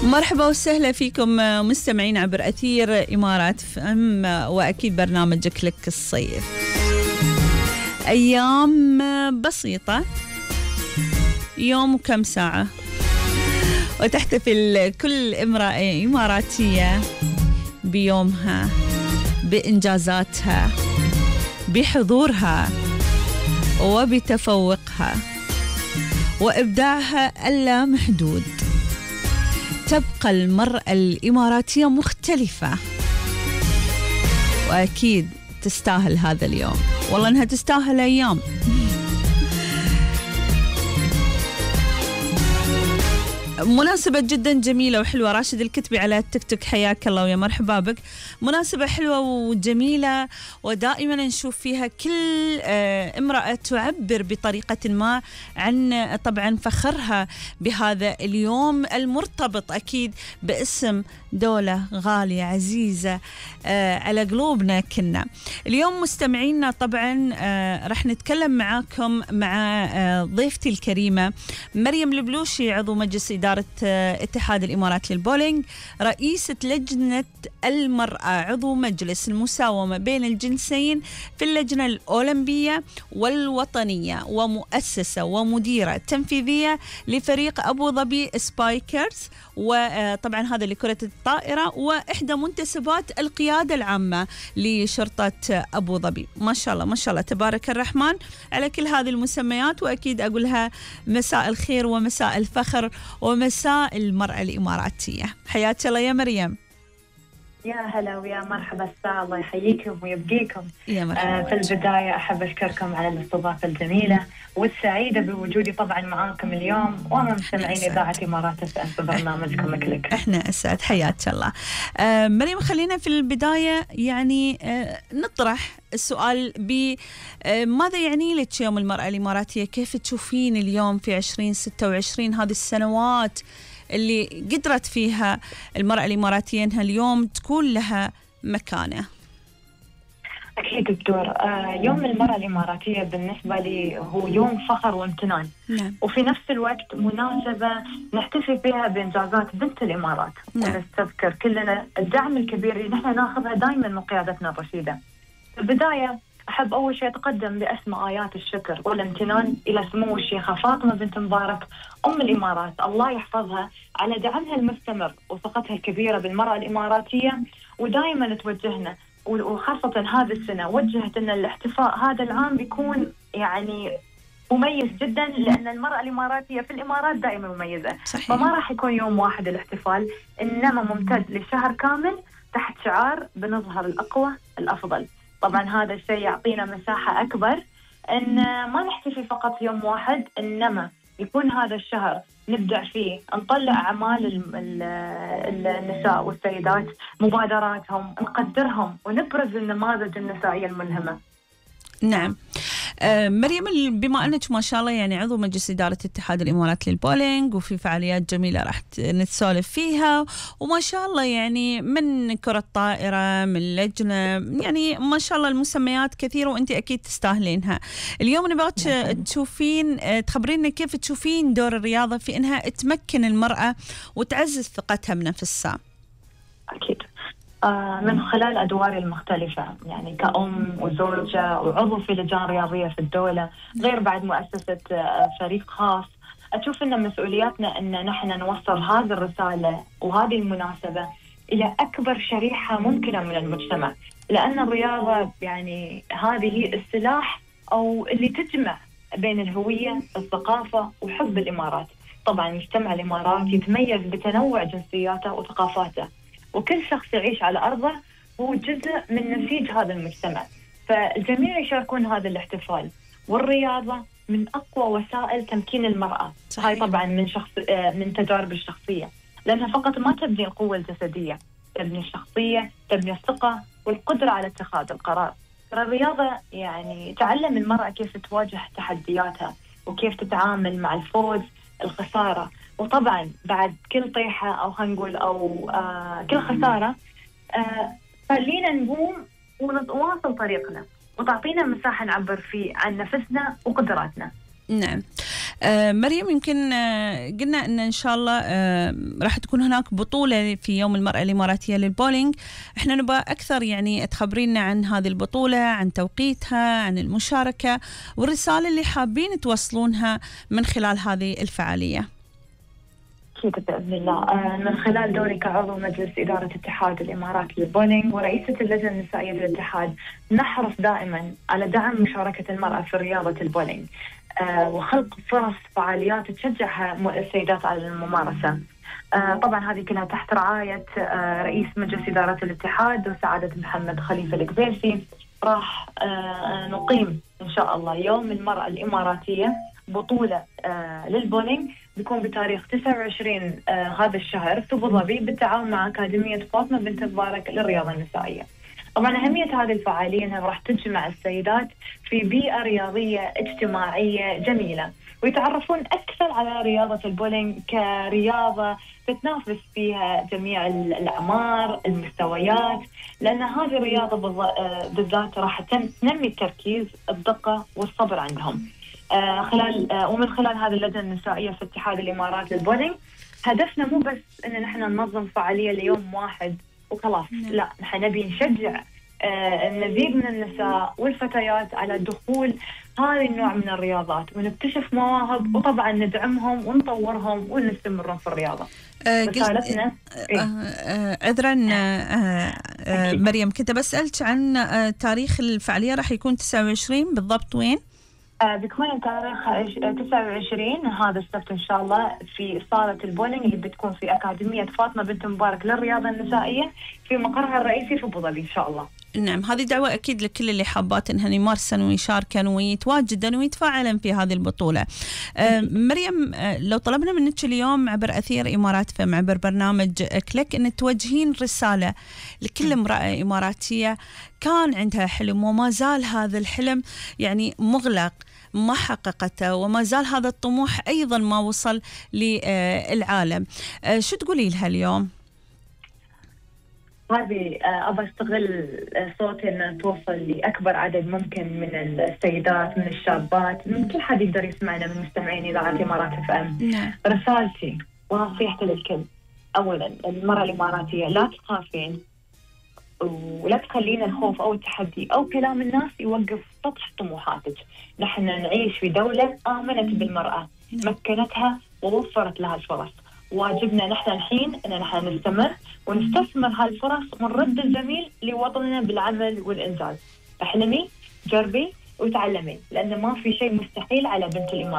مرحبا وسهلا فيكم مستمعين عبر أثير إمارات FM وأكيد برنامجك لك الصيف. أيام بسيطة، يوم وكم ساعة، وتحتفل كل امرأة إماراتية بيومها، بإنجازاتها، بحضورها وبتفوقها وإبداعها اللامحدود. تبقى المرأة الإماراتية مختلفة، وأكيد تستاهل هذا اليوم، والله أنها تستاهل أيام. مناسبة جدا جميلة وحلوة. راشد الكتبي على التيك توك، حياك الله ويا مرحبا بك. مناسبة حلوة وجميلة، ودائما نشوف فيها كل امرأة تعبر بطريقة ما عن طبعا فخرها بهذا اليوم المرتبط أكيد باسم دولة غالية عزيزة على قلوبنا كنا. اليوم مستمعينا طبعا رح نتكلم معاكم مع ضيفتي الكريمة مريم البلوشي، عضو مجلس إدارة اتحاد الإمارات للبولينج، رئيسة لجنة المرأة، عضو مجلس المساومة بين الجنسين في اللجنة الأولمبية والوطنية، ومؤسسة ومديرة تنفيذية لفريق أبو ظبي سبايكرز، وطبعا هذا لكرة الطائرة، وإحدى منتسبات القيادة العامة لشرطة أبو ظبي. ما شاء الله ما شاء الله تبارك الرحمن على كل هذه المسميات، وأكيد أقولها مساء الخير ومساء الفخر ومساء المرأة الإماراتية. حياك الله يا مريم. يا هلا ويا مرحبا، الساعة الله يحييكم ويبقيكم. يا مرحبا. في البداية أحب أشكركم على الاستضافة الجميلة والسعيدة بوجودي طبعا معاكم اليوم ومع مستمعين إذاعة إمارات FM في برنامجكم كلك. احنا أسعد. حياك الله. مريم، خلينا في البداية يعني نطرح السؤال بماذا يعني لك يوم المرأة الإماراتية؟ كيف تشوفين اليوم في 2026 هذه السنوات اللي قدرت فيها المرأة الإماراتية أنها اليوم تكون لها مكانة؟ أكيد دكتور، يوم المرأة الإماراتية بالنسبة لي هو يوم فخر وامتنان. نعم. وفي نفس الوقت مناسبة نحتفي فيها بإنجازات بنت الإمارات. نعم. ونستذكر كلنا الدعم الكبير اللي نحن ناخذها دائما من قيادتنا الرشيدة. في البداية أحب أول شيء أتقدم بأسمى آيات الشكر والامتنان إلى سمو الشيخة فاطمة بنت مبارك أم الإمارات، الله يحفظها، على دعمها المستمر وثقتها الكبيرة بالمرأة الإماراتية، ودائما توجهنا، وخاصة هذه السنة وجهت أن الاحتفاء هذا العام بيكون يعني مميز جدا، لأن المرأة الإماراتية في الإمارات دائما مميزة. صحيح. فما راح يكون يوم واحد الاحتفال، إنما ممتد لشهر كامل تحت شعار بنظهر الأقوى الأفضل. طبعا هذا الشيء يعطينا مساحة أكبر أن ما نحتفي فقط يوم واحد، إنما يكون هذا الشهر نبدع فيه، نطلع أعمال النساء والسيدات، مبادراتهم، نقدرهم ونبرز النماذج النسائية الملهمة. نعم. مريم، بما أنك ما شاء الله يعني عضو مجلس إدارة اتحاد الإمارات للبولينج، وفي فعاليات جميلة راح نتسولف فيها، وما شاء الله يعني من كرة طائرة، من لجنة، يعني ما شاء الله المسميات كثيرة وأنت أكيد تستاهلينها. اليوم نبغاك تشوفين، تخبرينا كيف تشوفين دور الرياضة في إنها تمكن المرأة وتعزز ثقتها بنفسها. أكيد من خلال أدواري المختلفة، يعني كأم وزوجة وعضو في لجان رياضية في الدولة، غير بعد مؤسسة فريق خاص، أشوف أن مسؤولياتنا أن نحن نوصل هذه الرسالة وهذه المناسبة إلى أكبر شريحة ممكنة من المجتمع، لأن الرياضة يعني هذه هي السلاح أو اللي تجمع بين الهوية، الثقافة وحب الإمارات. طبعا مجتمع الإمارات يتميز بتنوع جنسياته وثقافاته، وكل شخص يعيش على أرضه هو جزء من نسيج هذا المجتمع، فالجميع يشاركون هذا الاحتفال. والرياضة من أقوى وسائل تمكين المرأة. صحيح. هاي طبعا من تجارب الشخصية، لأنها فقط ما تبني القوة الجسدية، تبني الشخصية، تبني الثقة والقدرة على اتخاذ القرار. الرياضة يعني تعلم المرأة كيف تواجه تحدياتها وكيف تتعامل مع الفوز، الخسارة، وطبعا بعد كل طيحة أو هنقول أو كل خسارة خلينا نقوم ونواصل طريقنا، وتعطينا مساحة نعبر فيه عن نفسنا وقدراتنا. نعم. مريم، يمكن قلنا أن شاء الله راح تكون هناك بطولة في يوم المرأة الإماراتية للبولينج. احنا نبغى أكثر يعني تخبرينا عن هذه البطولة، عن توقيتها، عن المشاركة والرسالة اللي حابين توصلونها من خلال هذه الفعالية. أكيد بإذن الله. من خلال دوري كعضو مجلس إدارة اتحاد الإمارات للبولينج ورئيسة اللجنة النسائية للاتحاد، نحرص دائما على دعم مشاركة المرأة في رياضة البولينج وخلق فرص فعاليات تشجع السيدات على الممارسة. طبعا هذه كلها تحت رعاية رئيس مجلس إدارة الاتحاد وسعادة محمد خليفة القبيسي. راح نقيم إن شاء الله يوم المرأة الإماراتية بطولة للبولينج، بيكون بتاريخ 29 هذا الشهر في أبو ظبي بالتعاون مع أكاديمية فاطمة بنت مبارك للرياضة النسائية. طبعا أهمية هذه الفعالية أنها راح تجمع السيدات في بيئة رياضية اجتماعية جميلة، ويتعرفون أكثر على رياضة البولينج كرياضة تتنافس فيها جميع الأعمار المستويات، لأن هذه الرياضة بالذات راح تنمي التركيز، الدقة والصبر عندهم. ومن خلال هذه اللجنة النسائية في اتحاد الإمارات للبولينج، هدفنا مو بس إن نحن ننظم فعالية ليوم واحد وخلاص، لا، نحن نبي نشجع المزيد من النساء والفتيات على دخول هذه النوع من الرياضات، ونكتشف مواهب، وطبعا ندعمهم ونطورهم ونستمرون في الرياضة. رسالتنا عذرا مريم، كنت بسألك عن تاريخ الفعالية، راح يكون 29 بالضبط وين؟ بيكون تاريخ 29 هذا السبت إن شاء الله في صالة البولينج اللي بتكون في أكاديمية فاطمة بنت مبارك للرياضة النسائية في مقرها الرئيسي في أبو ظبي إن شاء الله. نعم، هذه دعوة أكيد لكل اللي حابات إنهن يمارسن ويشاركن ويتواجدن ويتفاعلن في هذه البطولة. مريم، لو طلبنا منك اليوم عبر أثير إمارات فم، عبر برنامج كليك، إن توجهين رسالة لكل امرأة إماراتية كان عندها حلم وما زال هذا الحلم يعني مغلق، ما حققته، وما زال هذا الطموح أيضا ما وصل للعالم، شو تقولي لها اليوم؟ هذه أبغى أستغل صوتي أن توصل لأكبر عدد ممكن من السيدات، من الشابات، من كل حد يقدر يسمعنا من مستمعين إذاعة إمارات FM. رسالتي ونصيحتي للكل، أولا المرأة الإماراتية لا تخافين، ولا تخلين الخوف أو التحدي أو كلام الناس يوقف سطح طموحاتك. نحن نعيش في دولة آمنت بالمرأة، مكنتها ووفرت لها الفرص. واجبنا نحن الحين أن نحن نستمر ونستثمر هالفرص ونرد الجميل لوطننا بالعمل والإنجاز. احلمي، جربي وتعلمي، لأن ما في شيء مستحيل على بنت الإمارات.